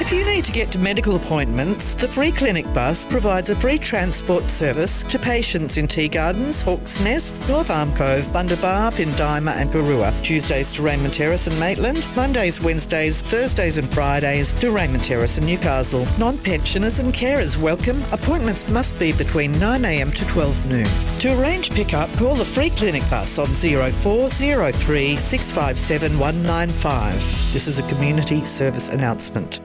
If you need to get to medical appointments, the Free Clinic Bus provides a free transport service to patients in Tea Gardens, Hawke's Nest, North Arm Cove, Bundabar, Pindima and Garua. Tuesdays to Raymond Terrace and Maitland, Mondays, Wednesdays, Thursdays and Fridays to Raymond Terrace and Newcastle. Non-pensioners and carers welcome. Appointments must be between 9am to 12 noon. To arrange pick-up, call the Free Clinic Bus on 0403 657 195. This is a community service announcement.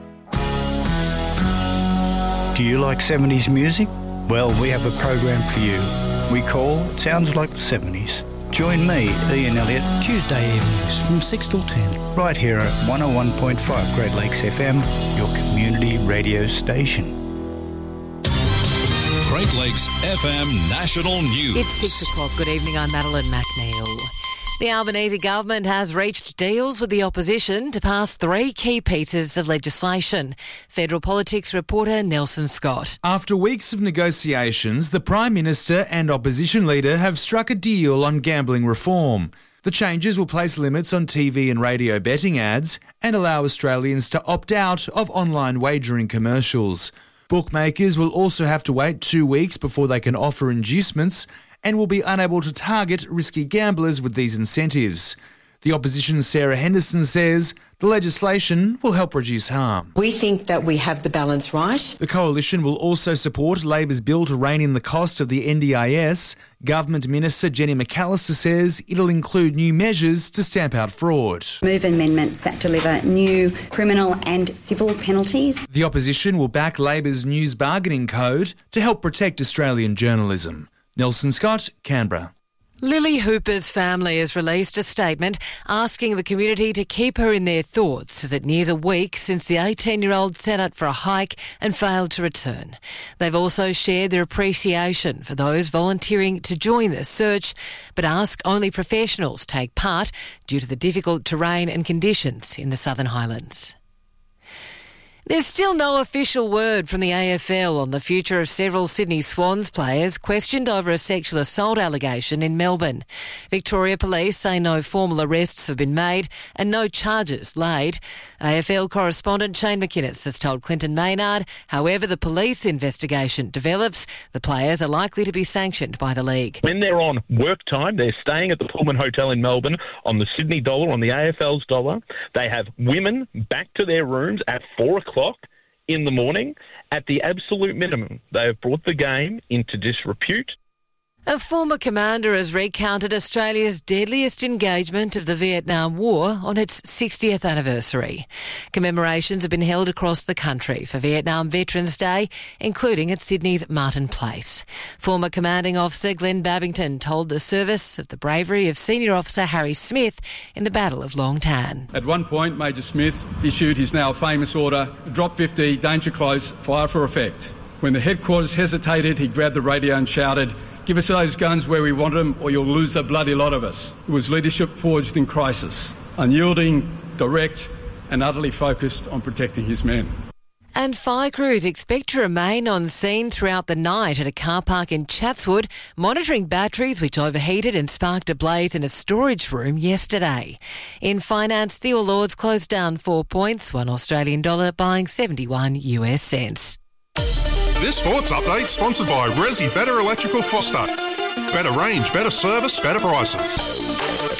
Do you like 70s music? Well, we have a program for you. We call It Sounds Like the 70s. Join me, Ian Elliott, Tuesday evenings from 6 till 10. right here at 101.5 Great Lakes FM, your community radio station. Great Lakes FM National News. It's 6 o'clock. Good evening, I'm Madeline McNeil. The Albanese government has reached deals with the opposition to pass 3 key pieces of legislation. Federal Politics reporter Nelson Scott. After weeks of negotiations, the Prime Minister and opposition leader have struck a deal on gambling reform. The changes will place limits on TV and radio betting ads and allow Australians to opt out of online wagering commercials. Bookmakers will also have to wait 2 weeks before they can offer inducements and will be unable to target risky gamblers with these incentives. The opposition's Sarah Henderson says the legislation will help reduce harm. We think that we have the balance right. The coalition will also support Labor's bill to rein in the cost of the NDIS. Government Minister Jenny McAllister says it'll include new measures to stamp out fraud. Move amendments that deliver new criminal and civil penalties. The opposition will back Labor's news bargaining code to help protect Australian journalism. Nelson Scott, Canberra. Lily Hooper's family has released a statement asking the community to keep her in their thoughts as it nears a week since the 18-year-old set out for a hike and failed to return. They've also shared their appreciation for those volunteering to join the search, but ask only professionals take part due to the difficult terrain and conditions in the Southern Highlands. There's still no official word from the AFL on the future of several Sydney Swans players questioned over a sexual assault allegation in Melbourne. Victoria Police say no formal arrests have been made and no charges laid. AFL correspondent Shane McInnes has told Clinton Maynard, however the police investigation develops, the players are likely to be sanctioned by the league. When they're on work time, they're staying at the Pullman Hotel in Melbourne on the Sydney dollar, on the AFL's dollar. They have women back to their rooms at 4 o'clock in the morning. At the absolute minimum, they have brought the game into disrepute. A former commander has recounted Australia's deadliest engagement of the Vietnam War on its 60th anniversary. Commemorations have been held across the country for Vietnam Veterans Day, including at Sydney's Martin Place. Former commanding officer Glenn Babington told the service of the bravery of senior officer Harry Smith in the Battle of Long Tan. At one point, Major Smith issued his now famous order, drop 50, danger close, fire for effect. When the headquarters hesitated, he grabbed the radio and shouted, "Give us those guns where we want them or you'll lose the bloody lot of us." It was leadership forged in crisis, unyielding, direct and utterly focused on protecting his men. And fire crews expect to remain on scene throughout the night at a car park in Chatswood, monitoring batteries which overheated and sparked a blaze in a storage room yesterday. In finance, the All Ords closed down 4 points, $1 Australian dollar buying 71 US cents. This sports update sponsored by Resi Better Electrical Foster. Better range, better service, better prices.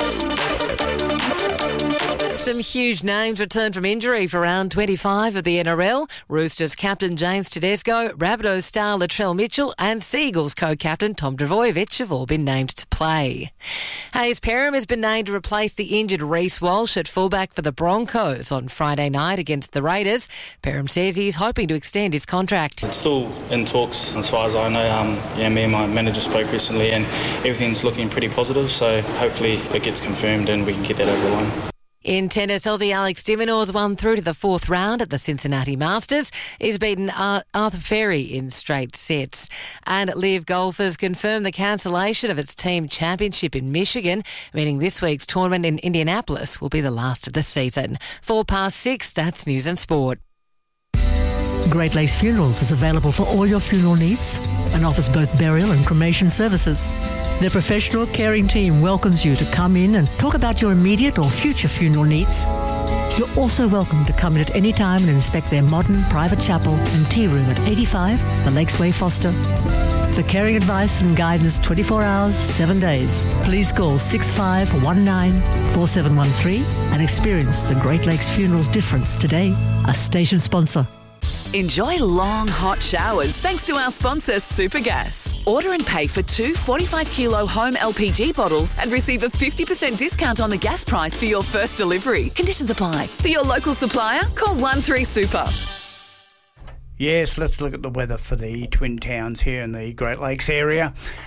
Some huge names returned from injury for round 25 of the NRL. Roosters captain James Tedesco, Rabbitohs star Latrell Mitchell and Seagulls co-captain Tom Trbojevic have all been named to play. Hayes Perham has been named to replace the injured Reece Walsh at fullback for the Broncos on Friday night against the Raiders. Perham says he's hoping to extend his contract. It's still in talks as far as I know. Me and my manager spoke recently and everything's looking pretty positive, so hopefully it gets confirmed and we can get that over the line. In tennis, Aussie Alex de Minaur's won through to the 4th round at the Cincinnati Masters. He's beaten Arthur Ferry in straight sets. And Liv Golf has confirmed the cancellation of its team championship in Michigan, meaning this week's tournament in Indianapolis will be the last of the season. 6:04, that's News and Sport. Great Lakes Funerals is available for all your funeral needs and offers both burial and cremation services. Their professional caring team welcomes you to come in and talk about your immediate or future funeral needs. You're also welcome to come in at any time and inspect their modern private chapel and tea room at 85 The Lakes Way, Foster. For caring advice and guidance 24 hours, 7 days, please call 6519 4713 and experience the Great Lakes Funerals difference today. A station sponsor. Enjoy long, hot showers thanks to our sponsor, Supergas. Order and pay for 2 45-kilo home LPG bottles and receive a 50% discount on the gas price for your first delivery. Conditions apply. For your local supplier, call 13Super. Yes, let's look at the weather for the Twin Towns here in the Great Lakes area.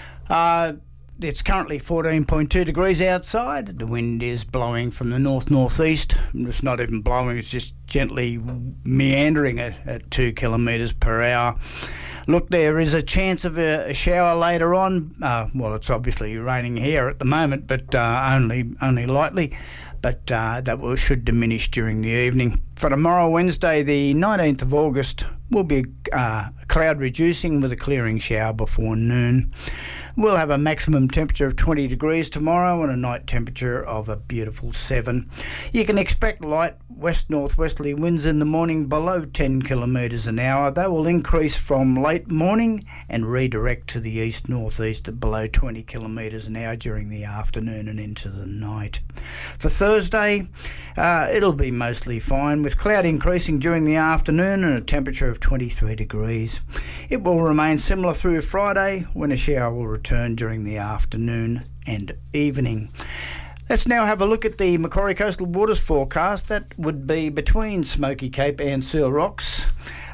It's currently 14.2 degrees outside. The wind is blowing from the north-northeast. It's not even blowing, it's just gently meandering at 2 kilometres per hour. Look, there is a chance of a shower later on. Well, it's obviously raining here at the moment, but only lightly. But that should diminish during the evening. For tomorrow, Wednesday, the 19th of August, will be cloud reducing with a clearing shower before noon. We'll have a maximum temperature of 20 degrees tomorrow and a night temperature of a beautiful 7. You can expect light west-northwesterly winds in the morning below 10 kilometres an hour. They will increase from late morning and redirect to the east-northeast at below 20 kilometres an hour during the afternoon and into the night. For Thursday, it'll be mostly fine with cloud increasing during the afternoon and a temperature of 23 degrees. It will remain similar through Friday when a shower will return during the afternoon and evening. Let's now have a look at the Macquarie Coastal Waters forecast. That would be between Smoky Cape and Seal Rocks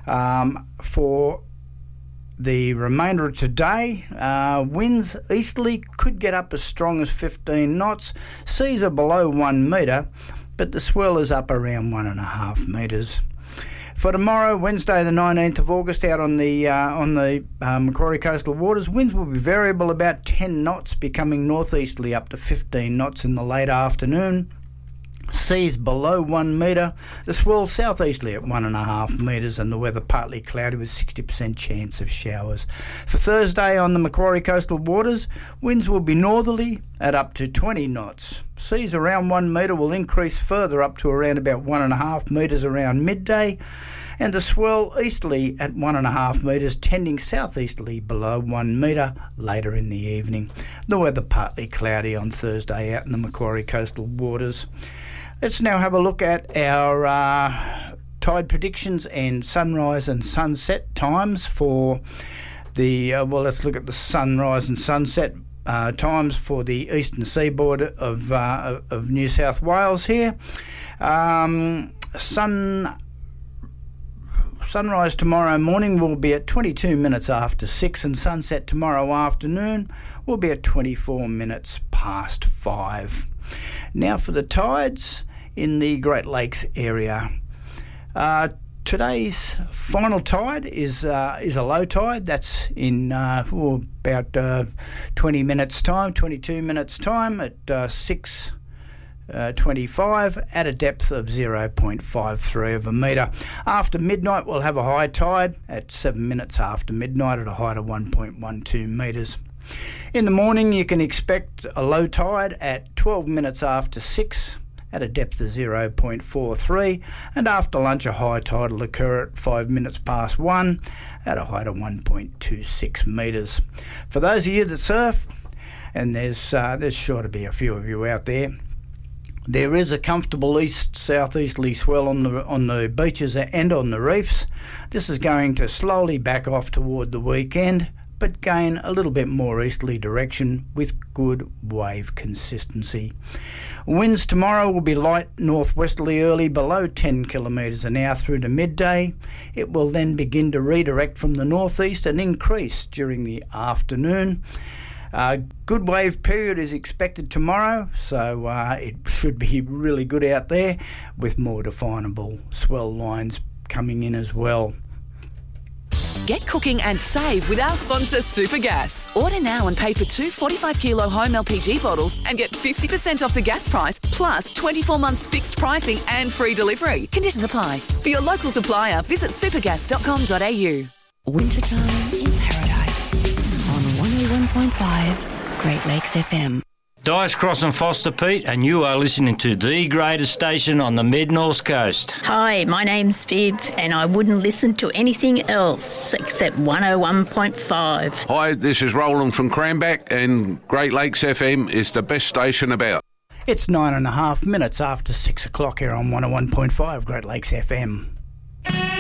for the remainder of today. Winds easterly could get up as strong as 15 knots. Seas are below 1 metre, but the swell is up around 1.5 metres. For tomorrow, Wednesday the 19th of August, out on the Macquarie Coastal Waters, winds will be variable about 10 knots, becoming northeasterly up to 15 knots in the late afternoon. Seas below 1 metre, the swell southeasterly at 1.5 metres, and the weather partly cloudy with 60% chance of showers. For Thursday on the Macquarie Coastal Waters, winds will be northerly at up to 20 knots. Seas around 1 metre will increase further up to around about 1.5 metres around midday, and the swell easterly at 1.5 metres, tending southeasterly below 1 metre later in the evening. The weather partly cloudy on Thursday out in the Macquarie Coastal Waters. Let's now have a look at our tide predictions and sunrise and sunset times for the, let's look at the sunrise and sunset times for the eastern seaboard of New South Wales here. Sunrise tomorrow morning will be at 22 minutes after 6, and sunset tomorrow afternoon will be at 24 minutes past 5. Now for the tides in the Great Lakes area. Today's final tide is a low tide. That's in about 20 minutes time, 22 minutes time at 6:25 at a depth of 0.53 of a metre. After midnight, we'll have a high tide at 7 minutes after midnight at a height of 1.12 metres. In the morning, you can expect a low tide at 12 minutes after 6 at a depth of 0.43, and after lunch a high tide will occur at 5 minutes past 1 at a height of 1.26 metres. For those of you that surf, and there's sure to be a few of you out there, there is a comfortable east-southeasterly swell on the beaches and on the reefs. This is going to slowly back off toward the weekend, but gain a little bit more easterly direction with good wave consistency. Winds tomorrow will be light northwesterly early below 10 kilometres an hour through to midday. It will then begin to redirect from the northeast and increase during the afternoon. Good wave period is expected tomorrow, so it should be really good out there with more definable swell lines coming in as well. Get cooking and save with our sponsor Supergas. Order now and pay for 2 45-kilo home LPG bottles and get 50% off the gas price, plus 24 months fixed pricing and free delivery. Conditions apply. For your local supplier, visit supergas.com.au. Wintertime in Paradise on 101.5 Great Lakes FM. Dice Cross and Foster, Pete, and you are listening to the greatest station on the mid-north coast. Hi, my name's Viv, and I wouldn't listen to anything else except 101.5. Hi, this is Roland from Cranback, and Great Lakes FM is the best station about. It's 9.5 minutes after 6 o'clock here on 101.5 Great Lakes FM.